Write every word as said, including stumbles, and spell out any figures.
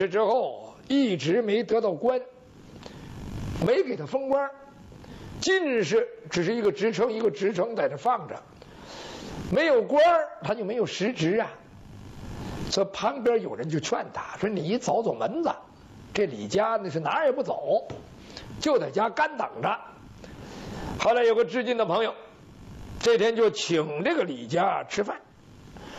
这之后一直没得到官，没给他封官。进士只是一个职称，一个职称在这放着，没有官他就没有实职啊。所以旁边有人就劝他说：“你走走门子，这李家那是哪儿也不走，就在家干等着。”后来有个知进的朋友，这天就请这个李家吃饭。